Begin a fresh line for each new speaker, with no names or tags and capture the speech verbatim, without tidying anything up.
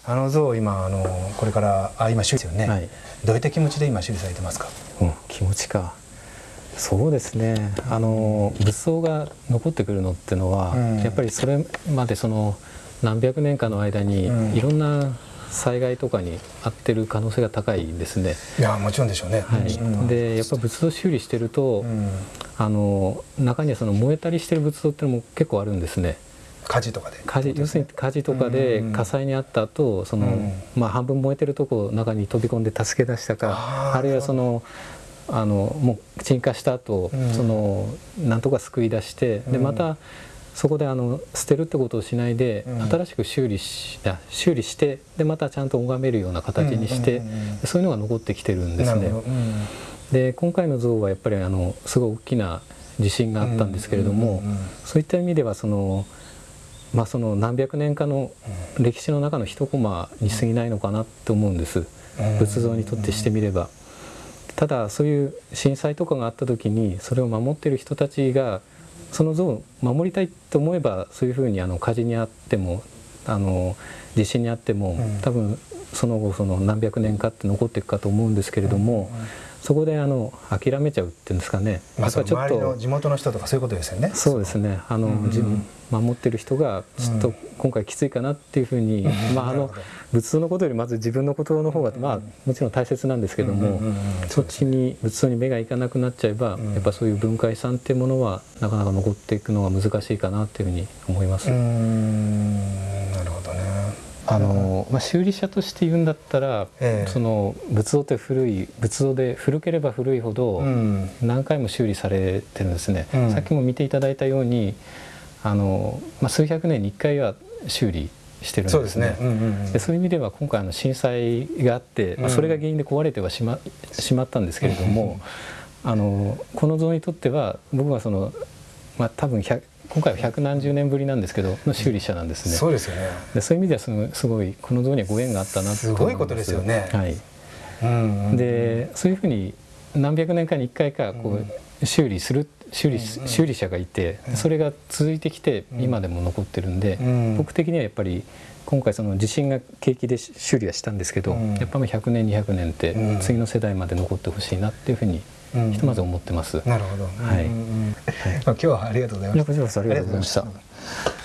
あの像今あのこれからあ今修理ですよね、はい、どういった気持ちで今修理されてますか？
うん、気持ちか。そうですね、あの仏像が残ってくるのっていうのは、うん、やっぱりそれまでその何百年かの間にいろんな災害とかに遭ってる可能性が高いですね。
いやもちろんでしょうね。
はい、うん、でやっぱ仏像修理してると、うん、あの中にはその燃えたりしてる仏像っていうのも結構あるんですね。
火事とかで、
火事、要するに火事とかで火災に遭った後、その、うん、まあ半分燃えてるとこ中に飛び込んで助け出したか、 あ, あるいはそのあのもう鎮火した後、うん、そのなんとか救い出して、うん、でまたそこであの捨てるってことをしないで、うん、新しく修理し修理してでまたちゃんと拝めるような形にして、そういうのが残ってきてるんですね。うん、で今回の像はやっぱりあのすごい大きな地震があったんですけれども、そういった意味ではそのまあ、その何百年かの歴史の中の一コマに過ぎないのかなって思うんです、仏像にとってしてみれば。ただそういう震災とかがあった時にそれを守っている人たちがその像を守りたいと思えば、そういうふうにあの火事にあってもあの地震にあっても多分その後その何百年かって残っていくかと思うんですけれども、そこであの諦めちゃうっていうんですかね。
まあちょっと周りの地元の人とかそういうことですよね。
そうですね。あの、うんうん、守ってる人がちょっと今回きついかなっていうふうに、うん、まああの仏像のことよりまず自分のことの方がまあもちろん大切なんですけども、そっちに仏像に目がいかなくなっちゃえば、うん、やっぱそういう文化遺産っていうものはなかなか残っていくのが難しいかなっていうふうに思います。
うーん、なるほどね。
あのまあ、修理者として言うんだったら、ええ、その仏像って古い仏像で古ければ古いほど何回も修理されてるんですね。うん、さっきも見ていただいたようにあの、まあ、数百年にいっかいは修理してるんですね。そういう意味では今回の震災があって、うん、まあ、それが原因で壊れてはしま、しまったんですけれども、あのこの像にとっては僕はその、まあ、多分ひゃく今回は百何十年ぶりなんですけどの修理者なんですね。
そうですよね。
でそういう意味ではすごい、すごいこの像にはご縁があったなと思います。
すごいことですよね。
はい。うんうん、でそういうふうに何百年かにいっかいかこう修理する修理、うんうん、修理者がいて、それが続いてきて今でも残ってるんで、うん、僕的にはやっぱり今回その地震が契機で修理はしたんですけど、うん、やっぱりひゃくねんにひゃくねんって次の世代まで残ってほしいなっていうふうにひとまず思ってます。
なるほど。はい。今日はありがとうございました。
こちらこそありがとうございました。